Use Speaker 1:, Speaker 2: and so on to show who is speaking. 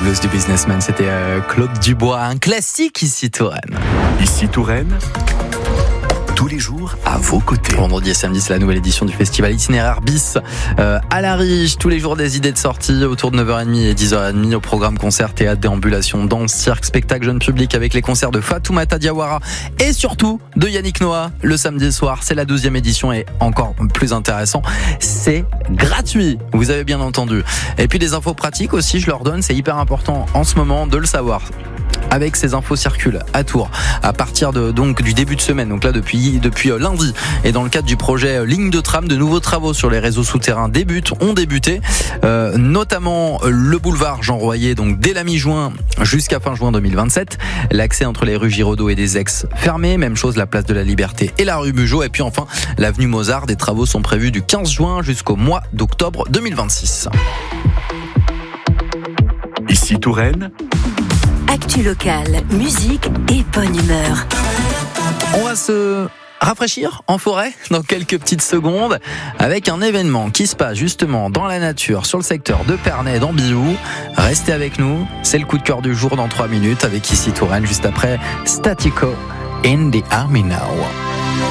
Speaker 1: blues du businessman, c'était Claude Dubois, un classique ici Touraine.
Speaker 2: Ici Touraine, tous les jours à vos côtés.
Speaker 1: Vendredi et samedi, c'est la nouvelle édition du festival Itinéraire Bis à la Riche. Tous les jours des idées de sortie autour de 9h30 et 10h30 au programme concert, théâtre, déambulation, danse, cirque, spectacle, jeune public avec les concerts de Fatoumata Diawara et surtout de Yannick Noah le samedi soir. C'est la 12e édition et encore plus intéressant, c'est gratuit. Vous avez bien entendu. Et puis des infos pratiques aussi, je leur donne, c'est hyper important en ce moment de le savoir. Avec ces infos circulent à Tours à partir du début de semaine, donc là depuis lundi, et dans le cadre du projet ligne de tram, de nouveaux travaux sur les réseaux souterrains ont débuté, notamment le boulevard Jean Royer, donc dès la mi-juin jusqu'à fin juin 2027, l'accès entre les rues Giraudot et des Ex fermé, même chose la place de la Liberté et la rue Bugeaud, et puis enfin l'avenue Mozart, des travaux sont prévus du 15 juin jusqu'au mois d'octobre 2026.
Speaker 2: Ici Touraine,
Speaker 3: actu locale, musique et bonne humeur.
Speaker 1: On va se rafraîchir en forêt dans quelques petites secondes avec un événement qui se passe justement dans la nature sur le secteur de Pernay dans Biou. Restez avec nous, c'est le coup de cœur du jour dans 3 minutes avec Ici Touraine juste après Statico in the Army Now.